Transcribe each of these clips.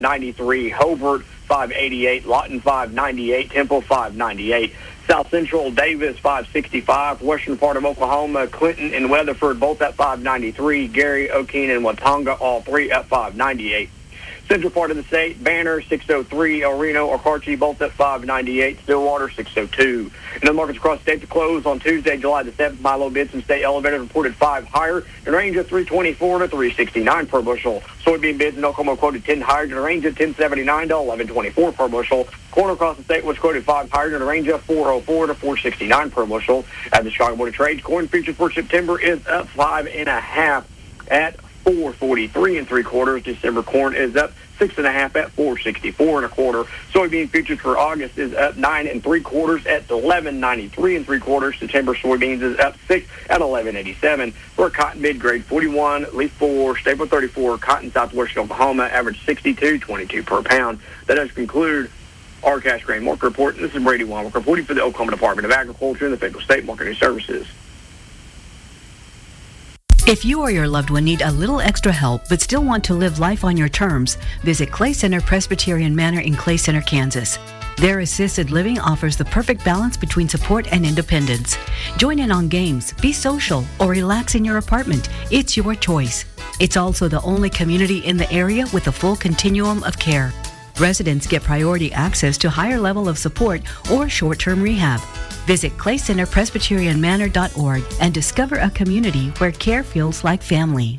593, Hobart 588, Lawton 598, Temple 598, South Central, Davis 565, western part of Oklahoma, Clinton and Weatherford both at 593, Gary, Okeen, and Watauga all three at 598. Central part of the state, Banner 603, El Reno, Arcarchie both at 598, Stillwater 602. And the markets across the state to close on Tuesday, July the 7th. Milo bids and state elevated reported 5 higher in a range of 324 to 369 per bushel. Soybean bids in Oklahoma quoted 10 higher in a range of 1079 to 1124 per bushel. Corn across the state was quoted 5 higher in a range of 404 to 469 per bushel. At the Chicago Board of Trade, corn futures for September is up 5.5 at 443 3/4. December corn is up 6.5 at 464 1/4. Soybean futures for August is up 9 3/4 at 1193 3/4. September soybeans is up 6 at 1187. For cotton mid grade 41, leaf 4, staple 34, cotton Southwest Oklahoma average 62.22 per pound. That does conclude our cash grain market report. This is Brady Weinberg reporting for the Oklahoma Department of Agriculture and the Federal State Marketing Services. If you or your loved one need a little extra help but still want to live life on your terms, visit Clay Center Presbyterian Manor in Clay Center, Kansas. Their assisted living offers the perfect balance between support and independence. Join in on games, be social, or relax in your apartment. It's your choice. It's also the only community in the area with a full continuum of care. Residents get priority access to higher level of support or short-term rehab. Visit claycenterpresbyterianmanor.org and discover a community where care feels like family.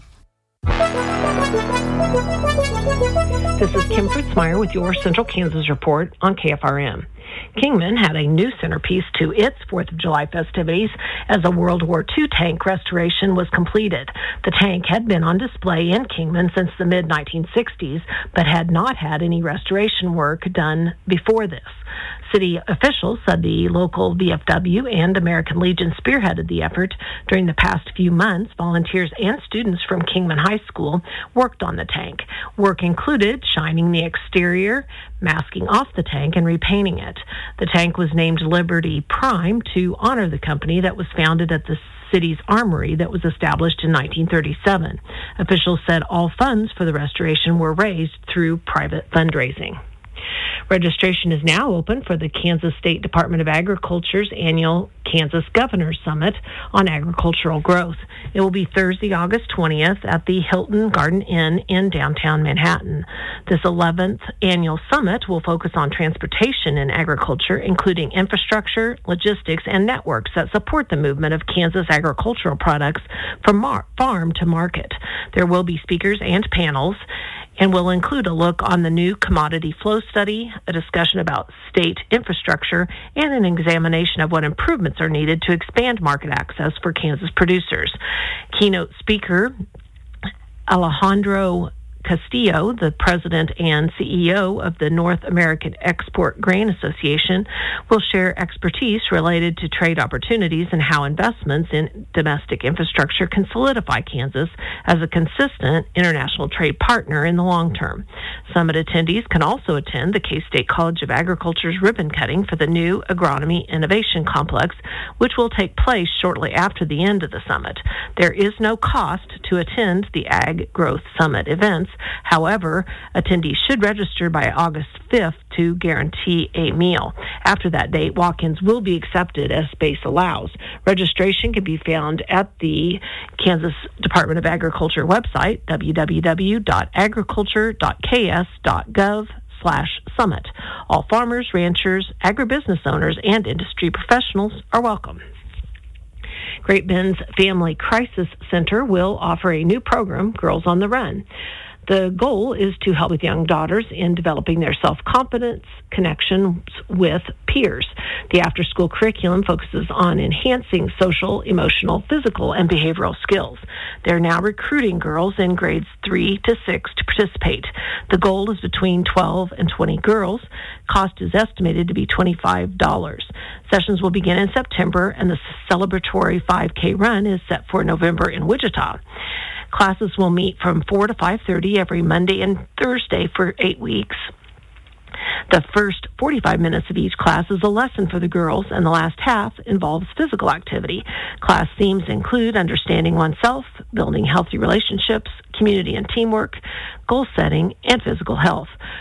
This is Kim Fritzmeyer with your Central Kansas Report on KFRM. Kingman had a new centerpiece to its 4th of July festivities as a World War II tank restoration was completed. The tank had been on display in Kingman since the mid-1960s, but had not had any restoration work done before this. City officials said the local VFW and American Legion spearheaded the effort. During the past few months, volunteers and students from Kingman High School worked on the tank. Work included shining the exterior, masking off the tank, and repainting it. The tank was named Liberty Prime to honor the company that was founded at the city's armory that was established in 1937. Officials said all funds for the restoration were raised through private fundraising. Registration is now open for the Kansas State Department of Agriculture's annual Kansas Governor's Summit on Agricultural Growth. It will be Thursday, August 20th at the Hilton Garden Inn in downtown Manhattan. This 11th annual summit will focus on transportation and agriculture, including infrastructure, logistics, and networks that support the movement of Kansas agricultural products from farm to market. There will be speakers and panels, and will include a look on the new commodity flow study, a discussion about state infrastructure, and an examination of what improvements are needed to expand market access for Kansas producers. Keynote speaker Alejandro Castillo, the president and CEO of the North American Export Grain Association, will share expertise related to trade opportunities and how investments in domestic infrastructure can solidify Kansas as a consistent international trade partner in the long term. Summit attendees can also attend the K-State College of Agriculture's ribbon cutting for the new Agronomy Innovation Complex, which will take place shortly after the end of the summit. There is no cost to attend the Ag Growth Summit events. However, attendees should register by August 5th to guarantee a meal. After that date, walk-ins will be accepted as space allows. Registration can be found at the Kansas Department of Agriculture website, www.agriculture.ks.gov/summit. All farmers, ranchers, agribusiness owners, and industry professionals are welcome. Great Bend's Family Crisis Center will offer a new program, Girls on the Run. The goal is to help with young daughters in developing their self-confidence, connections with peers. The after-school curriculum focuses on enhancing social, emotional, physical, and behavioral skills. They're now recruiting girls in grades 3 to 6 to participate. The goal is between 12 and 20 girls. Cost is estimated to be $25. Sessions will begin in September, and the celebratory 5K run is set for November in Wichita. Classes will meet from 4 to 5:30 every Monday and Thursday for 8 weeks. The first 45 minutes of each class is a lesson for the girls, and the last half involves physical activity. Class themes include understanding oneself, building healthy relationships, community and teamwork, goal setting, and physical health.